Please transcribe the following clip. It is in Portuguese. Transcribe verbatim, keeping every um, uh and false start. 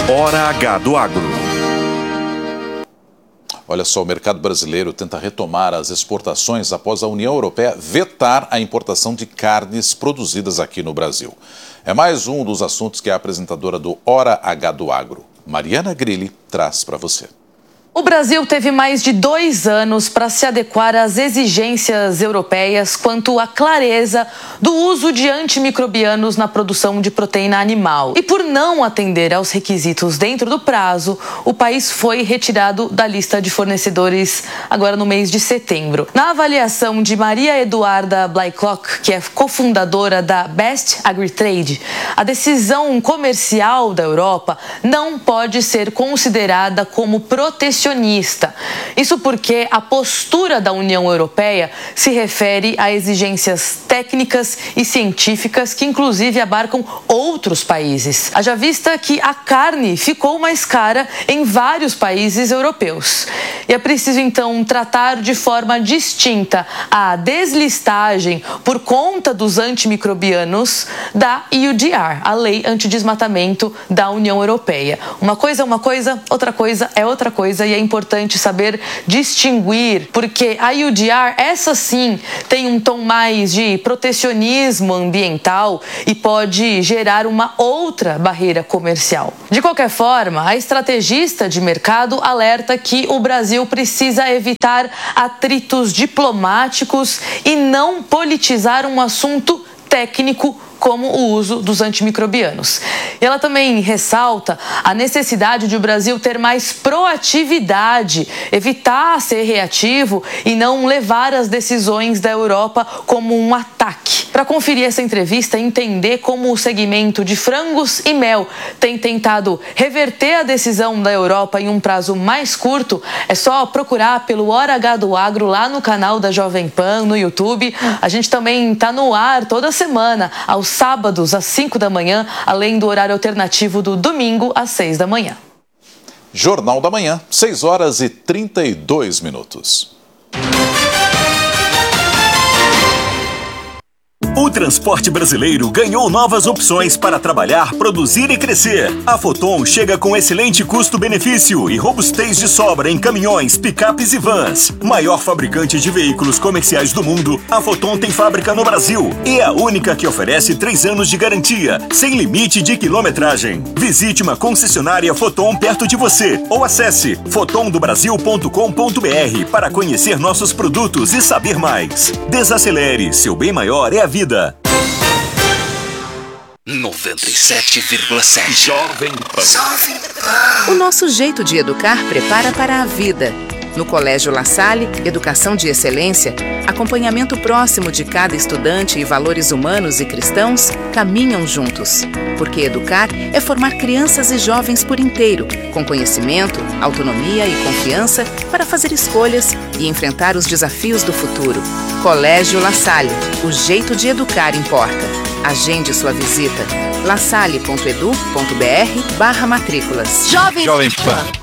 Hora H do Agro. Olha só, o mercado brasileiro tenta retomar as exportações após a União Europeia vetar a importação de carnes produzidas aqui no Brasil. É mais um dos assuntos que a apresentadora do Hora H do Agro, Mariana Grilli, traz para você. O Brasil teve mais de dois anos para se adequar às exigências europeias quanto à clareza do uso de antimicrobianos na produção de proteína animal. E por não atender aos requisitos dentro do prazo, o país foi retirado da lista de fornecedores agora no mês de setembro. Na avaliação de Maria Eduarda Blaiklock, que é cofundadora da Best AgriTrade, a decisão comercial da Europa não pode ser considerada como protecionista. Isso porque a postura da União Europeia se refere a exigências técnicas e científicas que inclusive abarcam outros países. Haja vista que a carne ficou mais cara em vários países europeus. E é preciso então tratar de forma distinta a deslistagem por conta dos antimicrobianos da E U D R, a Lei Antidesmatamento da União Europeia. Uma coisa é uma coisa, outra coisa é outra coisa. E é importante saber distinguir, porque a E U D R, essa sim, tem um tom mais de protecionismo ambiental e pode gerar uma outra barreira comercial. De qualquer forma, a estrategista de mercado alerta que o Brasil precisa evitar atritos diplomáticos e não politizar um assunto técnico como o uso dos antimicrobianos. E ela também ressalta a necessidade de o Brasil ter mais proatividade, evitar ser reativo e não levar as decisões da Europa como um ataque. Para conferir essa entrevista e entender como o segmento de frangos e mel tem tentado reverter a decisão da Europa em um prazo mais curto, é só procurar pelo Hora H do Agro lá no canal da Jovem Pan, no YouTube. A gente também está no ar toda semana, aos sábados às cinco da manhã, além do horário alternativo do domingo às seis da manhã. Jornal da Manhã, seis horas e trinta e dois minutos. O transporte brasileiro ganhou novas opções para trabalhar, produzir e crescer. A Foton chega com excelente custo-benefício e robustez de sobra em caminhões, picapes e vans. Maior fabricante de veículos comerciais do mundo, a Foton tem fábrica no Brasil e é a única que oferece três anos de garantia, sem limite de quilometragem. Visite uma concessionária Foton perto de você ou acesse foton do brasil ponto com ponto b r para conhecer nossos produtos e saber mais. Desacelere, seu bem maior é a vida. noventa e sete vírgula sete Jovem Pan. O nosso jeito de educar prepara para a vida. No Colégio La Salle, educação de excelência, acompanhamento próximo de cada estudante e valores humanos e cristãos caminham juntos. Porque educar é formar crianças e jovens por inteiro, com conhecimento, autonomia e confiança para fazer escolhas e enfrentar os desafios do futuro. Colégio La Salle, o jeito de educar importa. Agende sua visita. lasalle ponto edu ponto br barra matrículas. Jovem Pan.